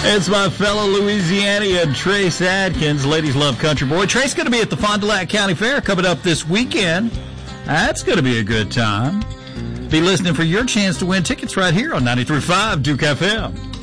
It's my fellow Louisianian, Trace Adkins. Ladies love country boy. Trace going to be at the Fond du Lac County Fair coming up this weekend. That's going to be a good time. Be listening for your chance to win tickets right here on 93.5 Duke FM.